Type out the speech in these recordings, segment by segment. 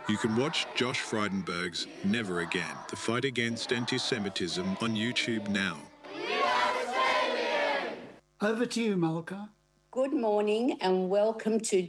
You can watch Josh Frydenberg's Never Again, the fight against anti-Semitism on YouTube now. Over to you, Malka. Good morning and welcome to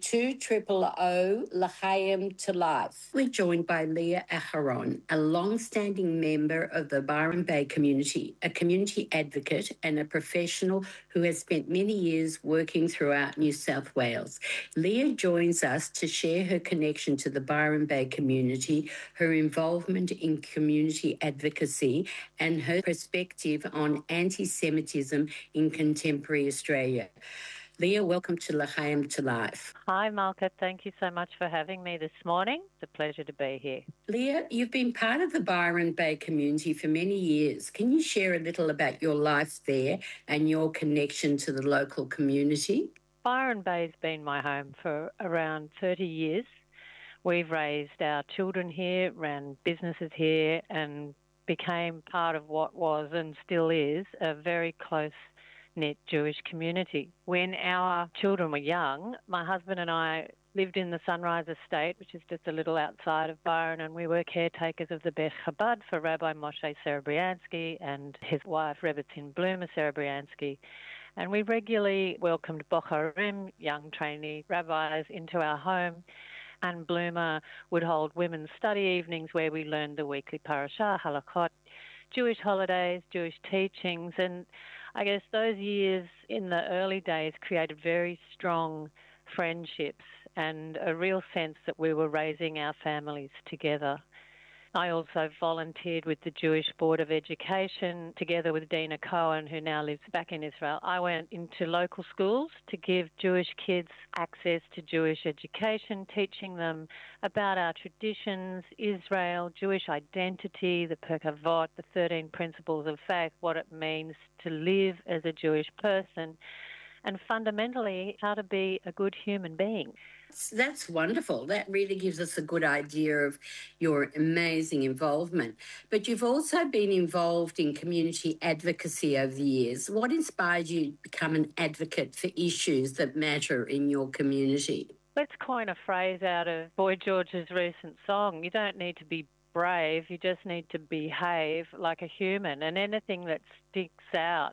2OOO L'chaim to Life. We're joined by Leah Aharon, a long-standing member of the Byron Bay community, a community advocate and a professional who has spent many years working throughout New South Wales. Leah joins us to share her connection to the Byron Bay community, her involvement in community advocacy, and her perspective on anti-Semitism in contemporary Australia. Leah, welcome to L'chaim to Life. Hi, Malka. Thank you so much for having me this morning. It's a pleasure to be here. Leah, you've been part of the Byron Bay community for many years. Can you share a little about your life there and your connection to the local community? Byron Bay's been my home for around 30 years. We've raised our children here, ran businesses here, and became part of what was and still is a very close-knit Jewish community. When our children were young, my husband and I lived in the Sunrise Estate, which is just a little outside of Byron, and we were caretakers of the Beth Chabad for Rabbi Moshe Serebriansky and his wife, Rebbetzin Bluma Serebriansky. And we regularly welcomed Bocharim, young trainee rabbis, into our home. And Bluma would hold women's study evenings where we learned the weekly parashah, halachot, Jewish holidays, Jewish teachings, and I guess those years in the early days created very strong friendships and a real sense that we were raising our families together. I also volunteered with the Jewish Board of Education together with Dina Cohen, who now lives back in Israel. I went into local schools to give Jewish kids access to Jewish education, teaching them about our traditions, Israel, Jewish identity, the Pirkei Avot, the 13 principles of faith, what it means to live as a Jewish person, and fundamentally how to be a good human being. That's wonderful. That really gives us a good idea of your amazing involvement. But you've also been involved in community advocacy over the years. What inspired you to become an advocate for issues that matter in your community? Let's coin a phrase out of Boy George's recent song. You don't need to be brave, you just need to behave like a human. And anything that sticks out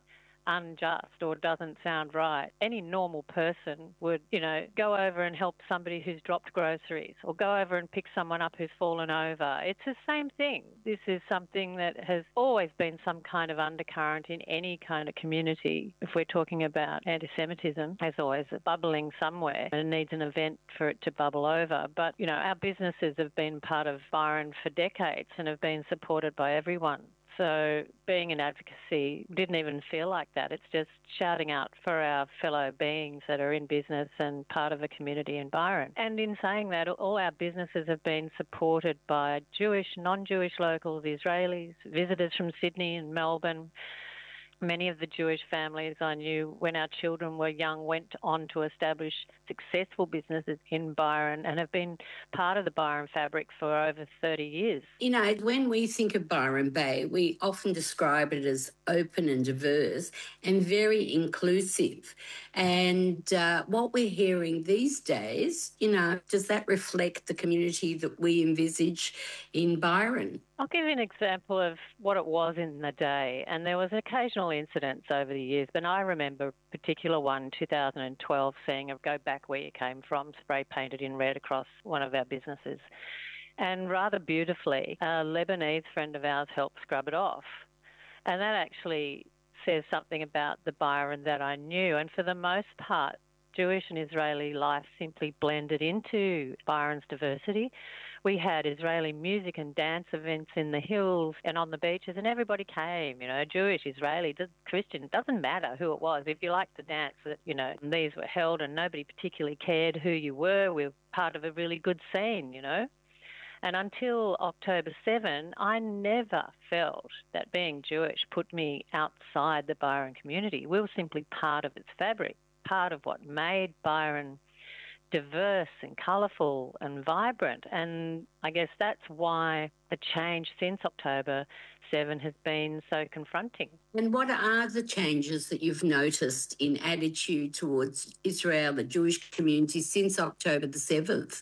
unjust or doesn't sound right, any normal person would, go over and help somebody who's dropped groceries or go over and pick someone up who's fallen over. It's the same thing. This is something that has always been some kind of undercurrent in any kind of community. If we're talking about anti-Semitism, there's always bubbling somewhere and it needs an event for it to bubble over. But, our businesses have been part of Byron for decades and have been supported by everyone. So being in advocacy didn't even feel like that. It's just shouting out for our fellow beings that are in business and part of a community in Byron. And in saying that, all our businesses have been supported by Jewish, non-Jewish locals, Israelis, visitors from Sydney and Melbourne. Many of the Jewish families I knew when our children were young went on to establish successful businesses in Byron and have been part of the Byron fabric for over 30 years. When we think of Byron Bay, we often describe it as open and diverse and very inclusive. And what we're hearing these days, does that reflect the community that we envisage in Byron? I'll give you an example of what it was in the day, and there was occasional incidents over the years, but I remember a particular one, 2012, seeing a "Go Back Where You Came From" spray painted in red across one of our businesses. And rather beautifully, a Lebanese friend of ours helped scrub it off. And that actually says something about the Byron that I knew, and for the most part, Jewish and Israeli life simply blended into Byron's diversity. We had Israeli music and dance events in the hills and on the beaches, and everybody came, Jewish, Israeli, Christian, it doesn't matter who it was. If you liked to dance, these were held and nobody particularly cared who you were. We were part of a really good scene, And until October 7, I never felt that being Jewish put me outside the Byron community. We were simply part of its fabric, part of what made Byron diverse and colourful and vibrant. And I guess that's why the change since October 7 has been so confronting. And what are the changes that you've noticed in attitude towards Israel, the Jewish community, since October the 7th?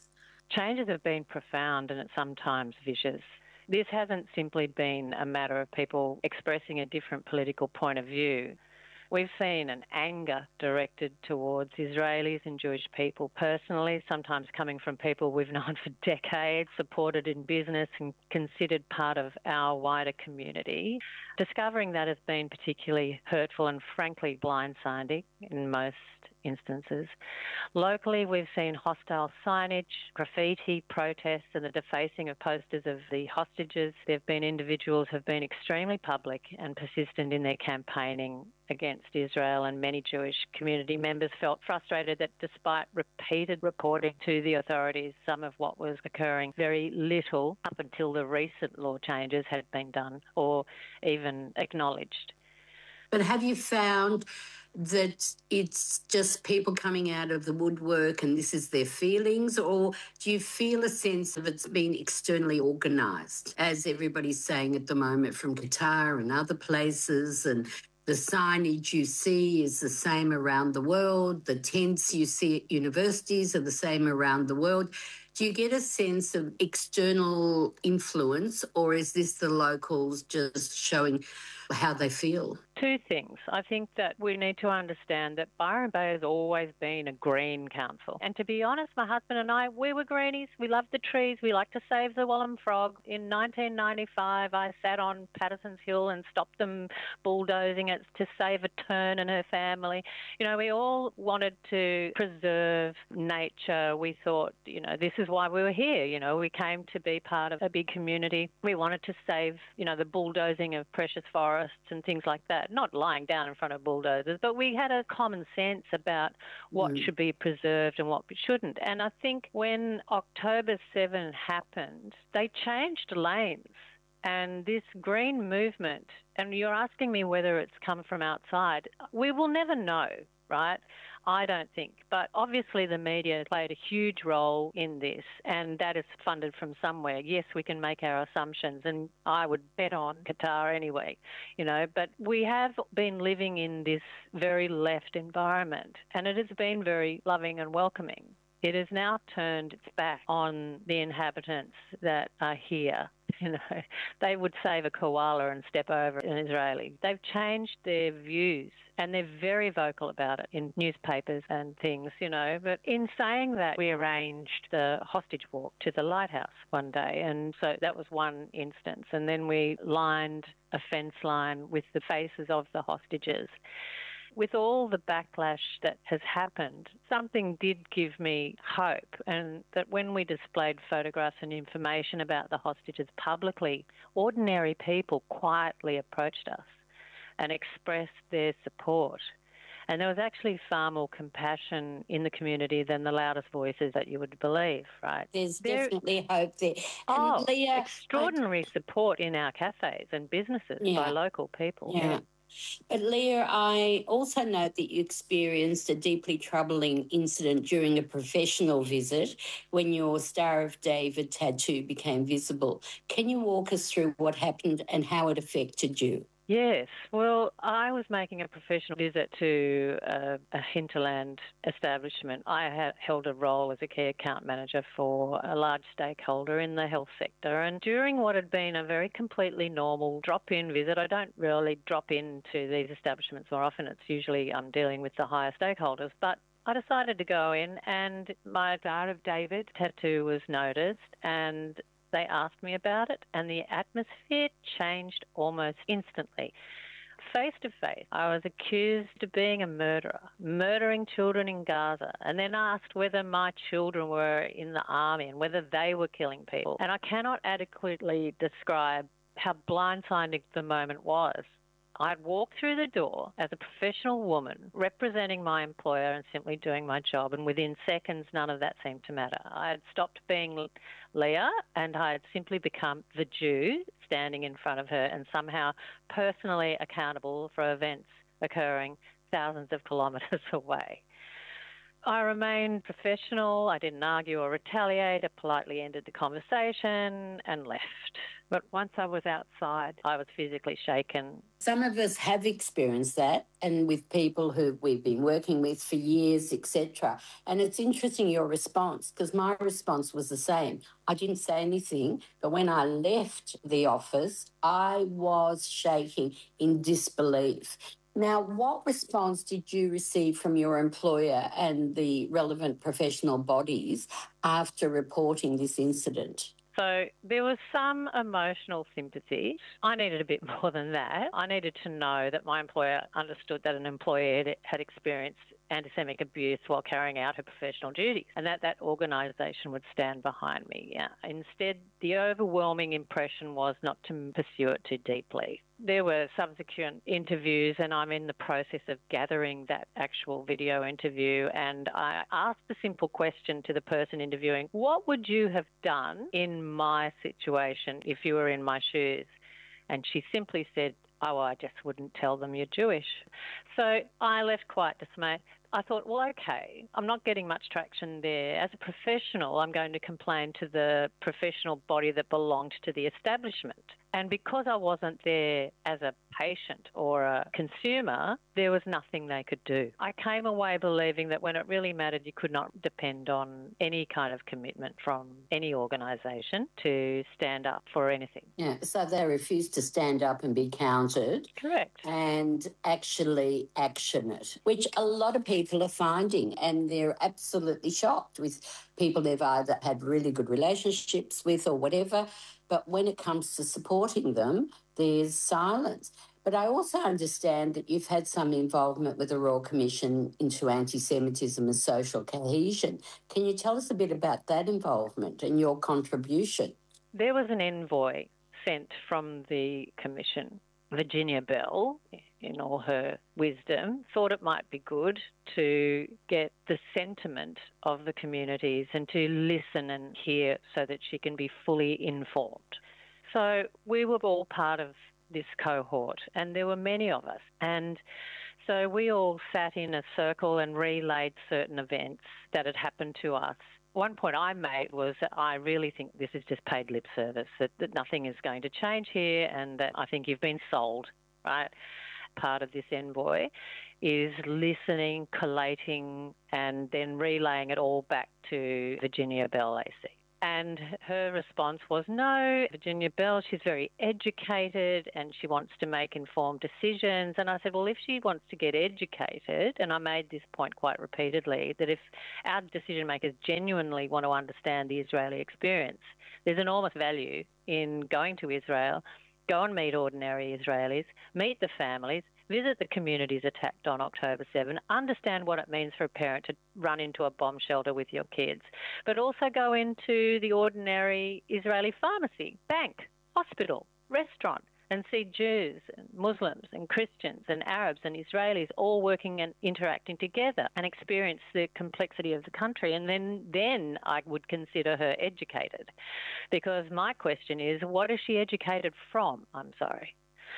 changes have been profound and sometimes vicious. This hasn't simply been a matter of people expressing a different political point of view. We've seen an anger directed towards Israelis and Jewish people personally, sometimes coming from people we've known for decades, supported in business and considered part of our wider community. Discovering that has been particularly hurtful and frankly blindsiding in most instances. Locally, we've seen hostile signage, graffiti, protests and the defacing of posters of the hostages. There have been individuals who have been extremely public and persistent in their campaigning against Israel, and many Jewish community members felt frustrated that despite repeated reporting to the authorities, some of what was occurring, very little up until the recent law changes had been done or even acknowledged. But have you found that it's just people coming out of the woodwork and this is their feelings, or do you feel a sense of it's been externally organised, as everybody's saying at the moment from Qatar and other places, and the signage you see is the same around the world, the tents you see at universities are the same around the world? Do you get a sense of external influence, or is this the locals just showing how they feel? Two things. I think that we need to understand that Byron Bay has always been a green council. And to be honest, my husband and I, we were greenies. We loved the trees. We liked to save the Wallam frog. In 1995, I sat on Patterson's Hill and stopped them bulldozing it to save a tern and her family. You know, we all wanted to preserve nature. We thought, you know, this is why we were here. You know, we came to be part of a big community. We wanted to save, you know, the bulldozing of precious forests and things like that. Not lying down in front of bulldozers, but we had a common sense about what should be preserved and what shouldn't. And I think when October 7 happened, they changed lanes. And this green movement, and you're asking me whether it's come from outside, we will never know, right? I don't think. But obviously the media played a huge role in this, and that is funded from somewhere. Yes, we can make our assumptions, and I would bet on Qatar anyway, you know, but we have been living in this very left environment, and it has been very loving and welcoming. It has now turned its back on the inhabitants that are here. You know, they would save a koala and step over an Israeli. They've changed their views, and they're very vocal about it in newspapers and things, you know. But in saying that, we arranged the hostage walk to the lighthouse one day, and so that was one instance. And then we lined a fence line with the faces of the hostages. With all the backlash that has happened, something did give me hope, and that when we displayed photographs and information about the hostages publicly, ordinary people quietly approached us and expressed their support. And there was actually far more compassion in the community than the loudest voices that you would believe, right? There's definitely hope there. And Leah, extraordinary support in our cafes and businesses by local people. Yeah. But Leah, I also note that you experienced a deeply troubling incident during a professional visit when your Star of David tattoo became visible. Can you walk us through what happened and how it affected you? Yes. Well, I was making a professional visit to a hinterland establishment. I had held a role as a key account manager for a large stakeholder in the health sector. And during what had been a very completely normal drop-in visit, I don't really drop into these establishments more often. It's usually I'm dealing with the higher stakeholders. But I decided to go in, and my Star of David tattoo was noticed, and they asked me about it, and the atmosphere changed almost instantly. Face to face, I was accused of being a murderer, murdering children in Gaza, and then asked whether my children were in the army and whether they were killing people. And I cannot adequately describe how blindsiding the moment was. I'd walked through the door as a professional woman representing my employer and simply doing my job, and within seconds none of that seemed to matter. I had stopped being Leah and I had simply become the Jew standing in front of her and somehow personally accountable for events occurring thousands of kilometres away. I remained professional. I didn't argue or retaliate. I politely ended the conversation and left. But once I was outside, I was physically shaken. Some of us have experienced that, and with people who we've been working with for years, etc. And it's interesting your response, because my response was the same. I didn't say anything, but when I left the office, I was shaking in disbelief. Now, what response did you receive from your employer and the relevant professional bodies after reporting this incident? So there was some emotional sympathy. I needed a bit more than that. I needed to know that my employer understood that an employee had experienced anti-Semitic abuse while carrying out her professional duties, and that organisation would stand behind me. Yeah. Instead, the overwhelming impression was not to pursue it too deeply. There were subsequent interviews, and I'm in the process of gathering that actual video interview, and I asked the simple question to the person interviewing, what would you have done in my situation if you were in my shoes? And she simply said, oh, I just wouldn't tell them you're Jewish. So I left quite dismayed. I thought, well, okay, I'm not getting much traction there. As a professional, I'm going to complain to the professional body that belonged to the establishment. And because I wasn't there as a patient or a consumer, there was nothing they could do. I came away believing that when it really mattered, you could not depend on any kind of commitment from any organisation to stand up for anything. Yeah, so they refused to stand up and be counted. Correct. And actually action it, which a lot of people are finding, and they're absolutely shocked with people they've either had really good relationships with or whatever. But when it comes to supporting them, there's silence. But I also understand that you've had some involvement with the Royal Commission into anti-Semitism and social cohesion. Can you tell us a bit about that involvement and your contribution? There was an envoy sent from the Commission. Virginia Bell, in all her wisdom, thought it might be good to get the sentiment of the communities and to listen and hear so that she can be fully informed. So we were all part of this cohort, and there were many of us. And so we all sat in a circle and relayed certain events that had happened to us. One point I made was that I really think this is just paid lip service, that nothing is going to change here, and that I think you've been sold, right? Part of this envoy is listening, collating, and then relaying it all back to Virginia Bell AC. And her response was, no, Virginia Bell, she's very educated and she wants to make informed decisions. And I said, well, if she wants to get educated, and I made this point quite repeatedly, that if our decision makers genuinely want to understand the Israeli experience, there's enormous value in going to Israel, go and meet ordinary Israelis, meet the families, visit the communities attacked on October 7, understand what it means for a parent to run into a bomb shelter with your kids, but also go into the ordinary Israeli pharmacy, bank, hospital, restaurant, and see Jews and Muslims and Christians and Arabs and Israelis all working and interacting together and experience the complexity of the country. And then I would consider her educated, because my question is, what is she educated from? I'm sorry.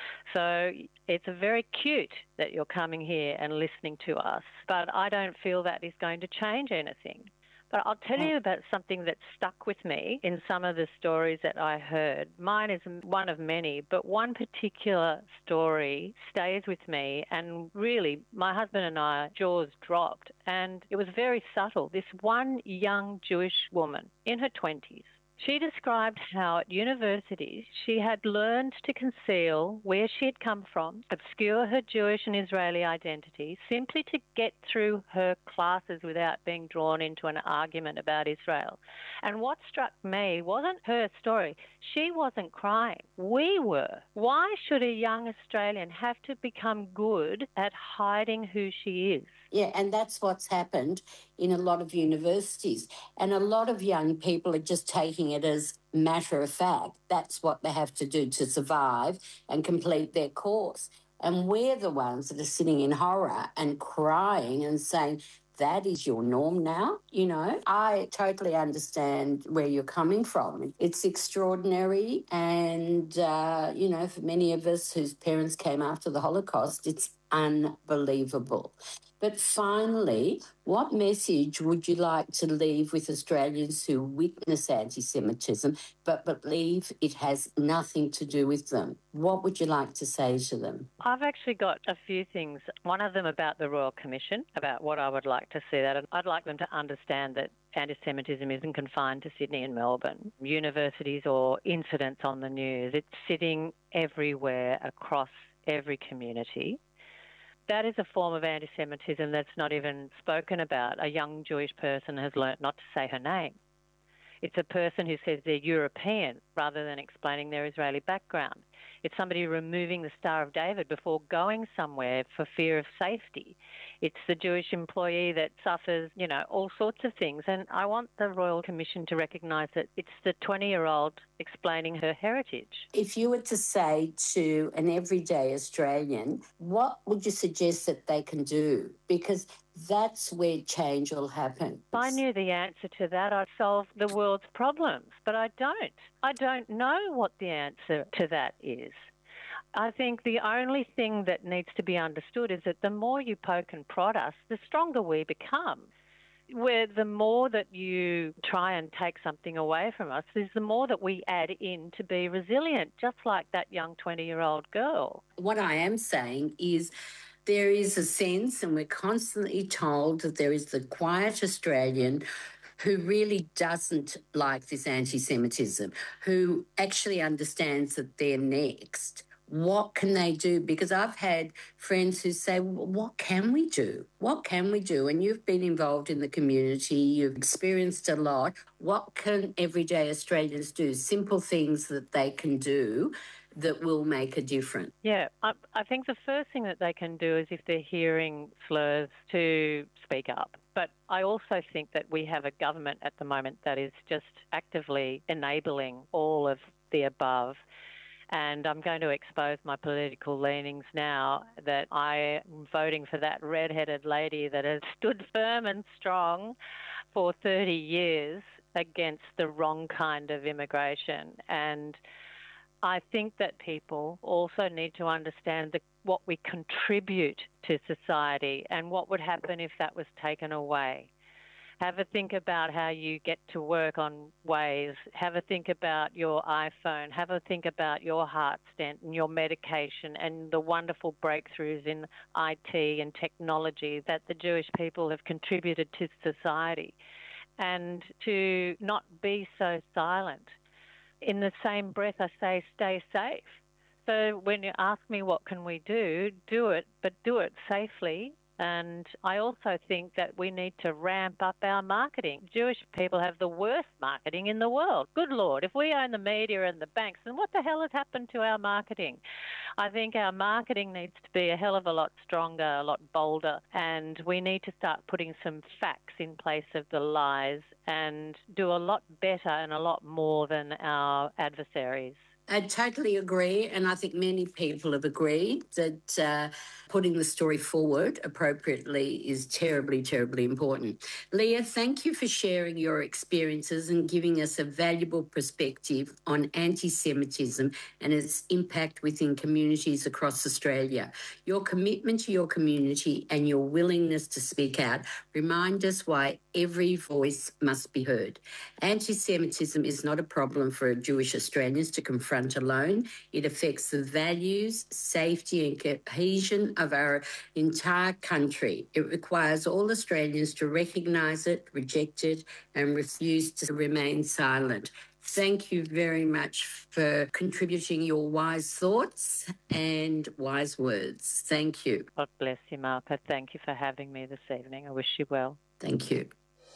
So it's very cute that you're coming here and listening to us, but I don't feel that is going to change anything. But I'll tell you about something that stuck with me in some of the stories that I heard. Mine is one of many, but one particular story stays with me, and really my husband and I, jaws dropped, and it was very subtle. This one young Jewish woman in her 20s, she described how at university she had learned to conceal where she had come from, obscure her Jewish and Israeli identity, simply to get through her classes without being drawn into an argument about Israel. And what struck me wasn't her story. She wasn't crying. We were. Why should a young Australian have to become good at hiding who she is? Yeah, and that's what's happened in a lot of universities. And a lot of young people are just taking it as matter of fact. That's what they have to do to survive and complete their course. And we're the ones that are sitting in horror and crying and saying, that is your norm now, you know. I totally understand where you're coming from. It's extraordinary, and, you know, for many of us whose parents came after the Holocaust, it's unbelievable. But finally, what message would you like to leave with Australians who witness anti-Semitism but believe it has nothing to do with them? What would you like to say to them? I've actually got a few things. One of them about the Royal Commission, about what I would like to see that. I'd like them to understand that anti-Semitism isn't confined to Sydney and Melbourne, universities or incidents on the news. It's sitting everywhere across every community. That is a form of anti-Semitism that's not even spoken about. A young Jewish person has learnt not to say her name. It's a person who says they're European rather than explaining their Israeli background. It's somebody removing the Star of David before going somewhere for fear of safety. It's the Jewish employee that suffers, all sorts of things. And I want the Royal Commission to recognise that it's the 20-year-old explaining her heritage. If you were to say to an everyday Australian, what would you suggest that they can do? Because that's where change will happen. If I knew the answer to that, I'd solve the world's problems, but I don't. I don't know what the answer to that is. I think the only thing that needs to be understood is that the more you poke and prod us, the stronger we become. Where the more that you try and take something away from us, is the more that we add in to be resilient, just like that young 20-year-old girl. What I am saying is there is a sense, and we're constantly told that there is the quiet Australian who really doesn't like this anti-Semitism, who actually understands that they're next. What can they do? Because I've had friends who say, well, what can we do? What can we do? And you've been involved in the community, you've experienced a lot. What can everyday Australians do? Simple things that they can do that will make a difference. Yeah, I think the first thing that they can do is if they're hearing slurs to speak up. But I also think that we have a government at the moment that is just actively enabling all of the above. And I'm going to expose my political leanings now that I am voting for that red-headed lady that has stood firm and strong for 30 years against the wrong kind of immigration. And I think that people also need to understand what we contribute to society and what would happen if that was taken away. Have a think about how you get to work on Waze. Have a think about your iPhone. Have a think about your heart stent and your medication and the wonderful breakthroughs in IT and technology that the Jewish people have contributed to society, and to not be so silent. In the same breath, I say stay safe. So when you ask me what can we do it, but do it safely. And I also think that we need to ramp up our marketing. Jewish people have the worst marketing in the world. Good Lord, if we own the media and the banks, then what the hell has happened to our marketing? I think our marketing needs to be a hell of a lot stronger, a lot bolder, and we need to start putting some facts in place of the lies and do a lot better and a lot more than our adversaries. I totally agree, and I think many people have agreed that putting the story forward appropriately is terribly, terribly important. Leah, thank you for sharing your experiences and giving us a valuable perspective on anti-Semitism and its impact within communities across Australia. Your commitment to your community and your willingness to speak out remind us why every voice must be heard. Anti-Semitism is not a problem for Jewish Australians to confront alone. It affects the values, safety and cohesion of our entire country. It requires all Australians to recognise it, reject it and refuse to remain silent. Thank you very much for contributing your wise thoughts and wise words. Thank you. God bless you, Malka. Thank you for having me this evening. I wish you well. Thank you.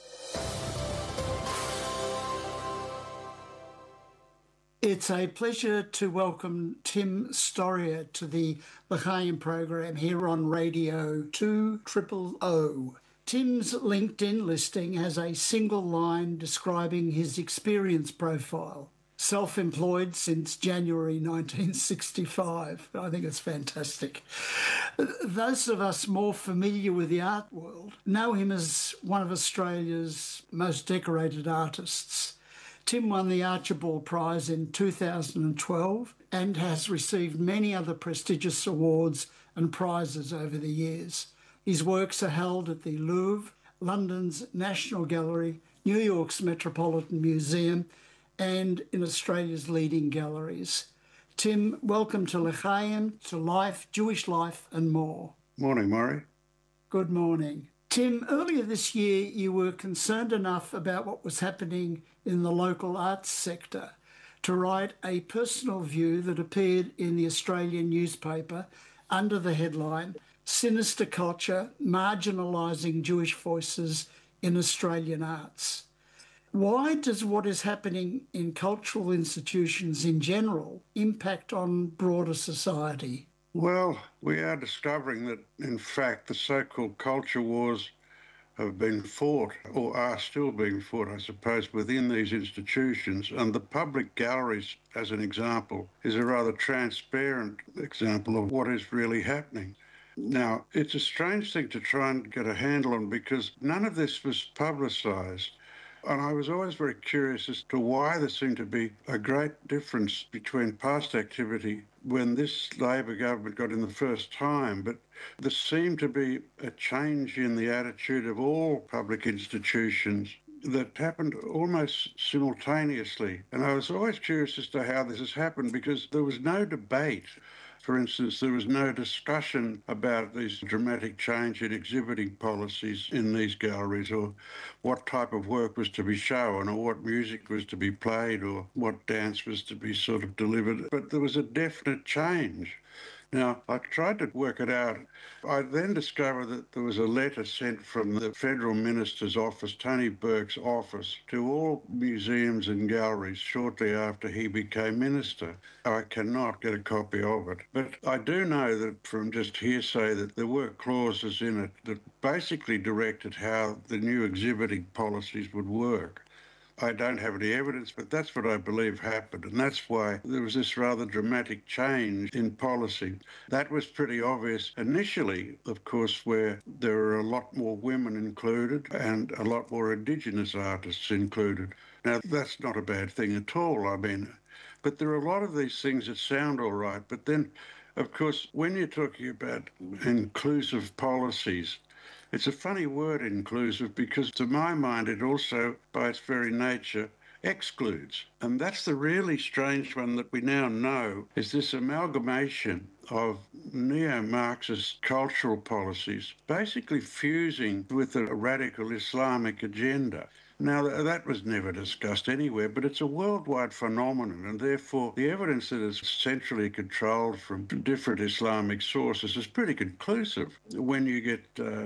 It's a pleasure to welcome Tim Storia to the L'chaim program here on Radio 200. Tim's LinkedIn listing has a single line describing his experience profile. Self-employed since January 1965. I think it's fantastic. Those of us more familiar with the art world know him as one of Australia's most decorated artists. Tim won the Archibald Prize in 2012 and has received many other prestigious awards and prizes over the years. His works are held at the Louvre, London's National Gallery, New York's Metropolitan Museum, and in Australia's leading galleries. Tim, welcome to L'chaim, to Life, Jewish Life and More. Morning, Murray. Good morning. Tim, earlier this year you were concerned enough about what was happening in the local arts sector to write a personal view that appeared in the Australian newspaper under the headline, Sinister Culture, Marginalising Jewish Voices in Australian Arts. Why does what is happening in cultural institutions in general impact on broader society? Well, we are discovering that, in fact, the so-called culture wars have been fought, or are still being fought, I suppose, within these institutions. And the public galleries, as an example, is a rather transparent example of what is really happening. Now, it's a strange thing to try and get a handle on because none of this was publicised. And I was always very curious as to why there seemed to be a great difference between past activity when this Labor government got in the first time, but there seemed to be a change in the attitude of all public institutions that happened almost simultaneously. And I was always curious as to how this has happened because there was no debate. For instance, there was no discussion about these dramatic change in exhibiting policies in these galleries or what type of work was to be shown or what music was to be played or what dance was to be sort of delivered. But there was a definite change. Now, I tried to work it out. I then discovered that there was a letter sent from the Federal Minister's office, Tony Burke's office, to all museums and galleries shortly after he became minister. I cannot get a copy of it. But I do know that from just hearsay that there were clauses in it that basically directed how the new exhibiting policies would work. I don't have any evidence, but that's what I believe happened. And that's why there was this rather dramatic change in policy. That was pretty obvious initially, of course, where there were a lot more women included and a lot more Indigenous artists included. Now, that's not a bad thing at all. I mean, but there are a lot of these things that sound all right. But then, of course, when you're talking about inclusive policies, it's a funny word, inclusive, because to my mind it also, by its very nature, excludes. And that's the really strange one that we now know is this amalgamation of neo-Marxist cultural policies basically fusing with a radical Islamic agenda. Now, that was never discussed anywhere, but it's a worldwide phenomenon, and therefore the evidence that is centrally controlled from different Islamic sources is pretty conclusive. When you get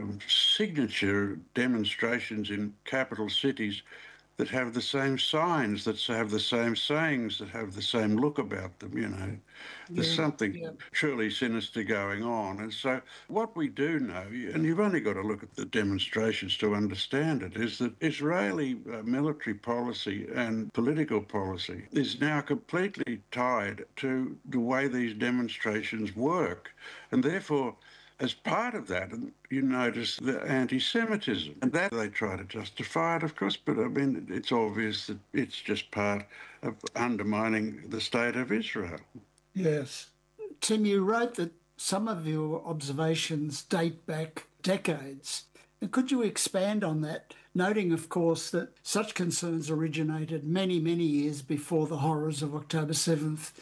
signature demonstrations in capital cities that have the same signs, that have the same sayings, that have the same look about them, you know. There's something truly sinister going on. And so what we do know, and you've only got to look at the demonstrations to understand it, is that Israeli military policy and political policy is now completely tied to the way these demonstrations work. And therefore, as part of that, you notice the anti-Semitism. And that they try to justify it, of course, but I mean, it's obvious that it's just part of undermining the state of Israel. Yes. Tim, you wrote that some of your observations date back decades. And could you expand on that, noting, of course, that such concerns originated many, many years before the horrors of October 7th,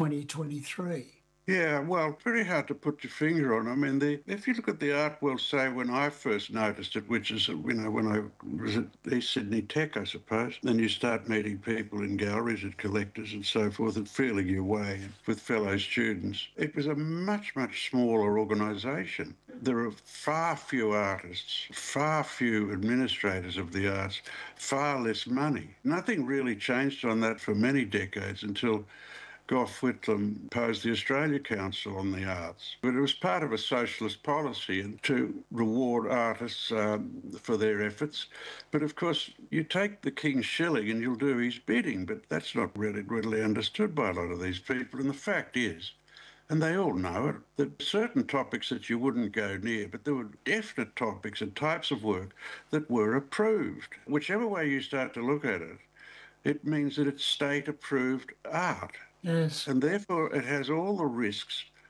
2023? Yeah, well, very hard to put your finger on. I mean, if you look at the art world, say, when I first noticed it, which is, you know, when I was at East Sydney Tech, I suppose, then you start meeting people in galleries and collectors and so forth and feeling your way with fellow students. It was a much, much smaller organisation. There are far fewer artists, far few administrators of the arts, far less money. Nothing really changed on that for many decades until Gough Whitlam imposed the Australia Council on the arts. But it was part of a socialist policy and to reward artists for their efforts. But of course, you take the king's shilling and you'll do his bidding, but that's not really readily understood by a lot of these people. And the fact is, and they all know it, that certain topics that you wouldn't go near, but there were definite topics and types of work that were approved. Whichever way you start to look at it, it means that it's state-approved art. Yes. And therefore it has all the risks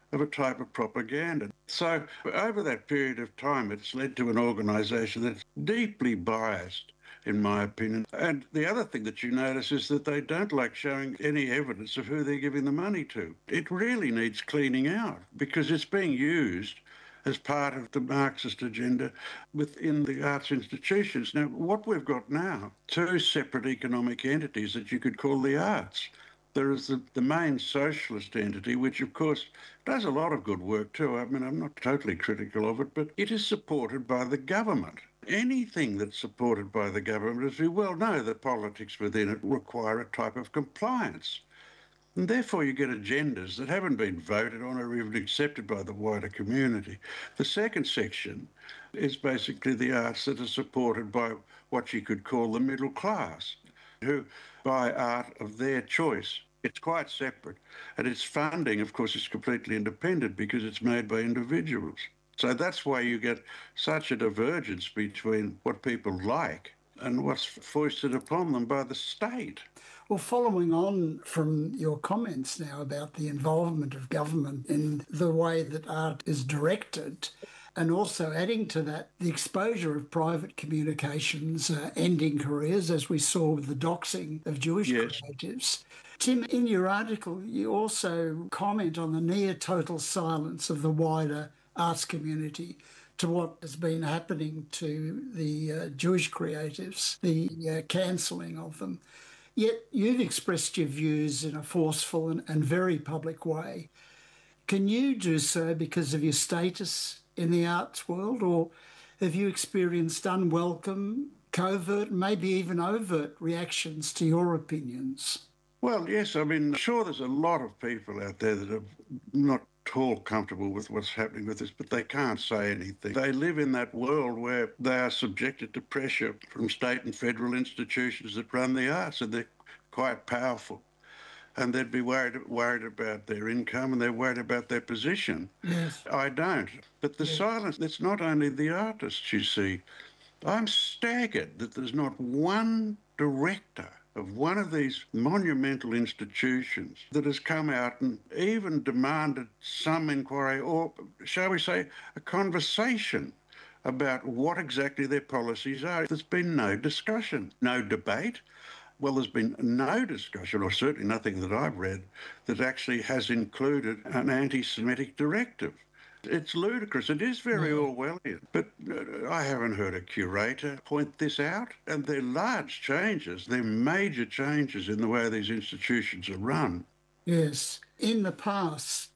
of a type of propaganda. So over that period of time, it's led to an organisation that's deeply biased, in my opinion. And the other thing that you notice is that they don't like showing any evidence of who they're giving the money to. It really needs cleaning out because it's being used as part of the Marxist agenda within the arts institutions. Now, what we've got now, two separate economic entities that you could call the arts. There is the main socialist entity, which of course does a lot of good work too. I mean, I'm not totally critical of it, but it is supported by the government. Anything that's supported by the government, as we well know, the politics within it require a type of compliance. And therefore you get agendas that haven't been voted on or even accepted by the wider community. The second section is basically the arts that are supported by what you could call the middle class, who buy art of their choice. It's quite separate. And its funding, of course, is completely independent because it's made by individuals. So that's why you get such a divergence between what people like and what's foisted upon them by the state. Well, following on from your comments now about the involvement of government in the way that art is directed, and also adding to that the exposure of private communications ending careers, as we saw with the doxing of Jewish creatives. Tim, in your article, you also comment on the near-total silence of the wider arts community to what has been happening to the Jewish creatives, the cancelling of them. Yet you've expressed your views in a forceful and very public way. Can you do so because of your status in the arts world, or have you experienced unwelcome, covert, maybe even overt reactions to your opinions? Well, yes, I mean, sure, there's a lot of people out there that are not at all comfortable with what's happening with this, but they can't say anything. They live in that world where they are subjected to pressure from state and federal institutions that run the arts, and they're quite powerful. And they'd be worried about their income, and they're worried about their position. Yes. I don't. But the silence, it's not only the artists, you see. I'm staggered that there's not one director of one of these monumental institutions that has come out and even demanded some inquiry, or shall we say, a conversation about what exactly their policies are. There's been no discussion, no debate. Well, there's been no discussion, or certainly nothing that I've read, that actually has included an anti-Semitic directive. It's ludicrous. It is very Orwellian. But I haven't heard a curator point this out. And they're large changes. They're major changes in the way these institutions are run. Yes. In the past,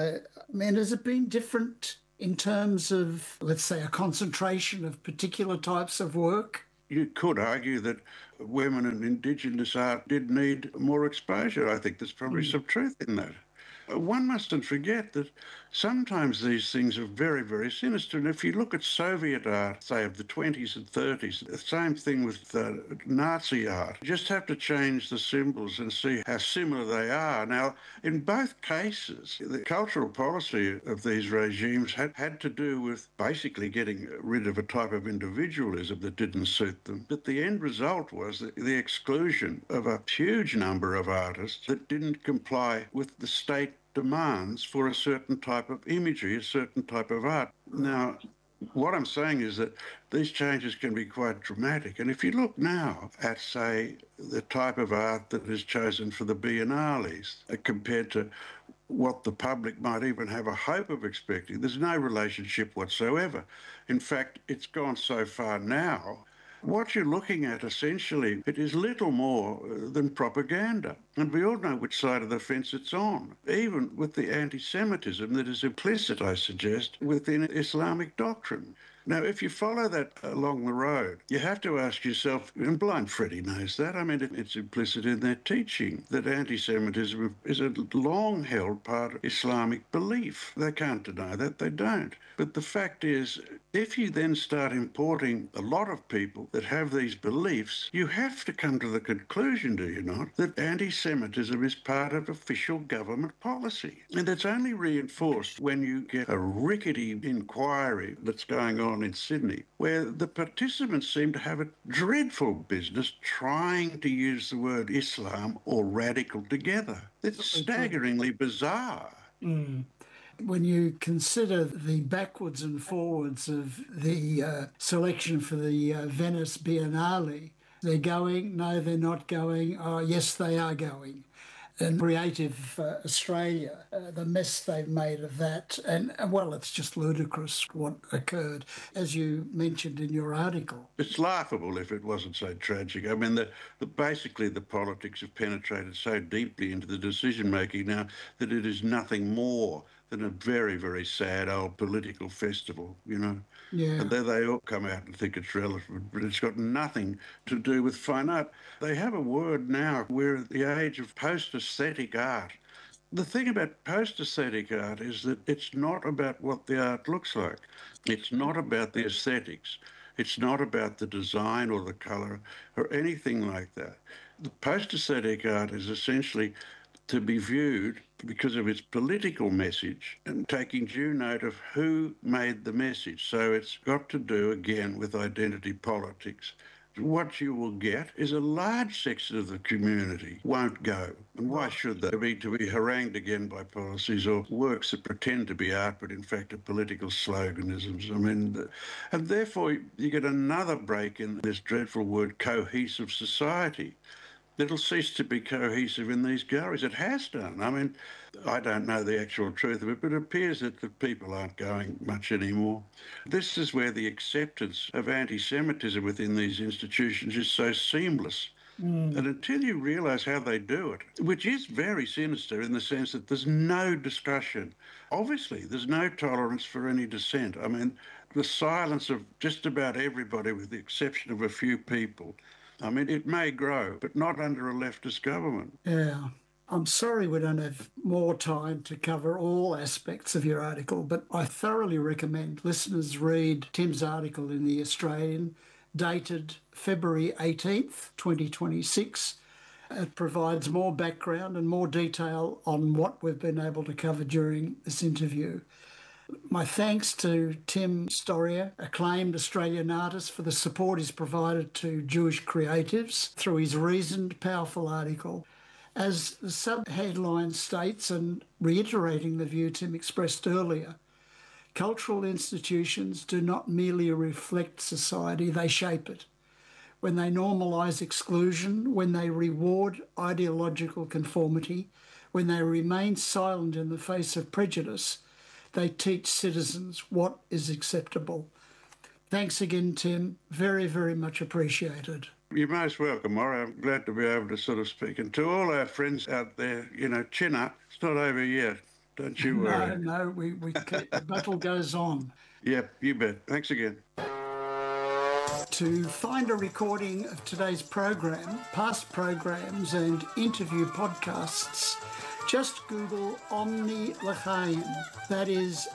has it been different in terms of, let's say, a concentration of particular types of work? You could argue that women and Indigenous art did need more exposure. I think there's probably some truth in that. One mustn't forget that sometimes these things are very, very sinister. And if you look at Soviet art, say, of the 20s and 30s, the same thing with Nazi art. You just have to change the symbols and see how similar they are. Now, in both cases, the cultural policy of these regimes had to do with basically getting rid of a type of individualism that didn't suit them. But the end result was the exclusion of a huge number of artists that didn't comply with the state demands for a certain type of imagery, a certain type of art. Now, what I'm saying is that these changes can be quite dramatic. And if you look now at, say, the type of art that is chosen for the biennales compared to what the public might even have a hope of expecting, there's no relationship whatsoever. In fact, it's gone so far now. What you're looking at, essentially, it is little more than propaganda. And we all know which side of the fence it's on, even with the anti-Semitism that is implicit, I suggest, within Islamic doctrine. Now, if you follow that along the road, you have to ask yourself, and Blind Freddy knows that, I mean, it's implicit in their teaching, that anti-Semitism is a long-held part of Islamic belief. They can't deny that, they don't. But the fact is, if you then start importing a lot of people that have these beliefs, you have to come to the conclusion, do you not, that anti-Semitism is part of official government policy. And it's only reinforced when you get a rickety inquiry that's going on in Sydney, where the participants seem to have a dreadful business trying to use the word Islam or radical together. It's staggeringly bizarre. When you consider the backwards and forwards of the selection for the Venice Biennale, they're going, no, they're not going, oh, yes, they are going. And Creative Australia, the mess they've made of that, and well, it's just ludicrous what occurred, as you mentioned in your article. It's laughable if it wasn't so tragic. I mean, basically the politics have penetrated so deeply into the decision-making now that it is nothing more than a very, very sad old political festival, you know. Yeah. And then they all come out and think it's relevant, but it's got nothing to do with fine art. They have a word now, we're at the age of post-aesthetic art. The thing about post-aesthetic art is that it's not about what the art looks like. It's not about the aesthetics. It's not about the design or the colour or anything like that. The post-aesthetic art is essentially to be viewed because of its political message and taking due note of who made the message. So it's got to do, again, with identity politics. What you will get is a large section of the community won't go. And why should they be to be harangued again by policies or works that pretend to be art but in fact are political sloganisms? I mean, and therefore you get another break in this dreadful word cohesive society. It'll cease to be cohesive in these galleries. It has done. I mean, I don't know the actual truth of it, but it appears that the people aren't going much anymore. This is where the acceptance of anti-Semitism within these institutions is so seamless. And until you realise how they do it, which is very sinister in the sense that there's no discussion. Obviously, there's no tolerance for any dissent. I mean, the silence of just about everybody with the exception of a few people. I mean, it may grow, but not under a leftist government. Yeah. I'm sorry we don't have more time to cover all aspects of your article, but I thoroughly recommend listeners read Tim's article in The Australian, dated February 18th, 2026. It provides more background and more detail on what we've been able to cover during this interview. My thanks to Tim Storyar, acclaimed Australian artist, for the support he's provided to Jewish creatives through his reasoned, powerful article. As the sub-headline states, and reiterating the view Tim expressed earlier, cultural institutions do not merely reflect society, they shape it. When they normalise exclusion, when they reward ideological conformity, when they remain silent in the face of prejudice, they teach citizens what is acceptable. Thanks again, Tim. Very, very much appreciated. You're most welcome, Maury. I'm glad to be able to sort of speak. And to all our friends out there, you know, chin up. It's not over yet. Don't you worry. No, the battle goes on. Yep, you bet. Thanks again. To find a recording of today's program, past programs and interview podcasts, just Google Omni L'chaim. That is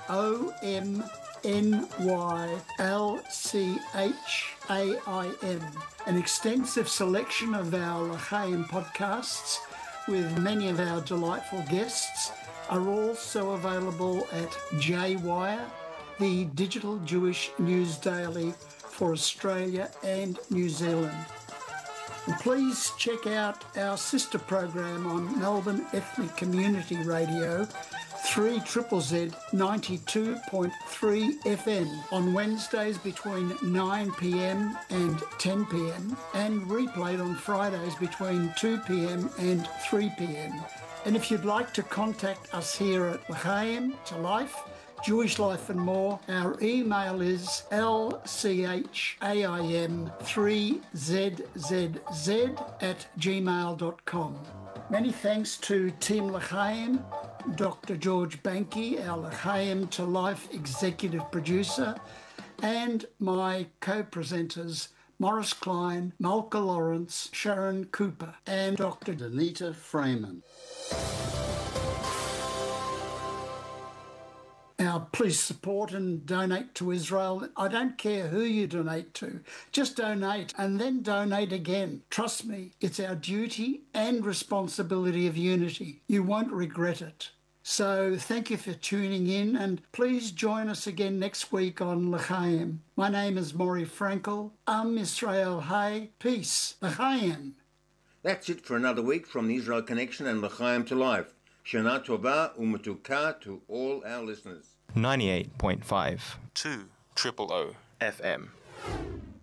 OMNYLCHAIM. An extensive selection of our L'chaim podcasts with many of our delightful guests are also available at J-Wire, the digital Jewish news daily for Australia and New Zealand. And please check out our sister program on Melbourne Ethnic Community Radio, 3ZZZ 92.3 FM on Wednesdays between 9 p.m. and 10 p.m. and replayed on Fridays between 2 p.m. and 3 p.m. And if you'd like to contact us here at L'chaim to Life, Jewish Life and More, our email is lchaim3zzz@gmail.com. Many thanks to Team L'chaim, Dr. George Banky, our L'chaim to Life executive producer, and my co-presenters, Morris Klein, Malka Lawrence, Sharon Cooper, and Dr. Danita Freeman. Now, please support and donate to Israel. I don't care who you donate to. Just donate and then donate again. Trust me, it's our duty and responsibility of unity. You won't regret it. So thank you for tuning in, and please join us again next week on L'chaim. My name is Maury Frankel. Am Yisrael Hai. Peace. L'chaim. That's it for another week from the Israel Connection and L'chaim to Life. Shana Tova Umatuka to all our listeners. 98.5 2 Triple O FM.